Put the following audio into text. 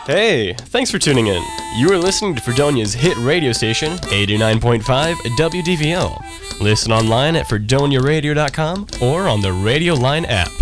Hey, thanks for tuning in. You are listening to Fredonia's hit radio station, 89.5 WDVL. Listen online at fredoniaradio.com or on the Radio Line app.